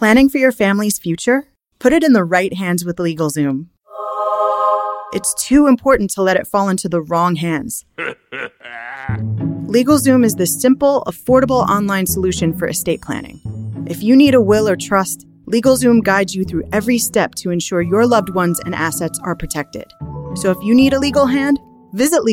Planning for your family's future? Put it in the right hands with LegalZoom. It's too important to let it fall into the wrong hands. LegalZoom is the simple, affordable online solution for estate planning. If you need a will or trust, LegalZoom guides you through every step to ensure your loved ones and assets are protected. So if you need a legal hand, visit